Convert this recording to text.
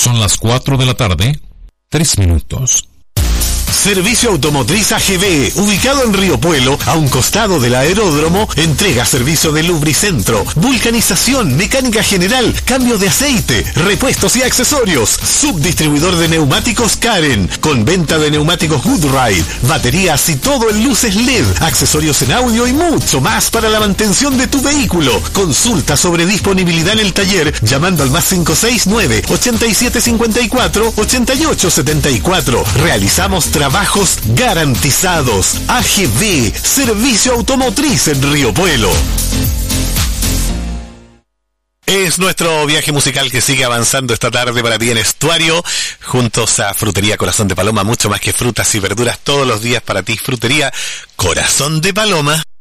Son las 4 de la tarde, 3 minutos. Servicio Automotriz AGB, ubicado en Río Puelo, a un costado del aeródromo, entrega servicio de lubricentro, vulcanización, mecánica general, cambio de aceite, repuestos y accesorios. Subdistribuidor de neumáticos Karen, con venta de neumáticos Goodride, baterías y todo en luces LED, accesorios en audio y mucho más para la mantención de tu vehículo. Consulta sobre disponibilidad en el taller llamando al +569 8754 8874. Realizamos trabajos garantizados. AGB, Servicio Automotriz en Río Puelo. Es nuestro viaje musical que sigue avanzando esta tarde para ti en Estuario, juntos a Frutería Corazón de Paloma, mucho más que frutas y verduras todos los días para ti. Frutería Corazón de Paloma.